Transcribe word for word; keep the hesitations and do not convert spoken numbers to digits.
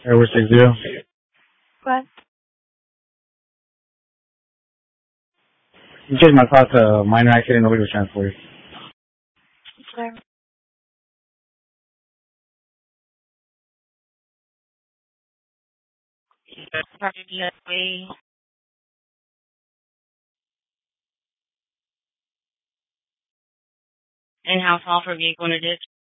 Airway six zero. What? You changed my call to minor accident. Nobody was transported. Where? In-house offer vehicle in a ditch.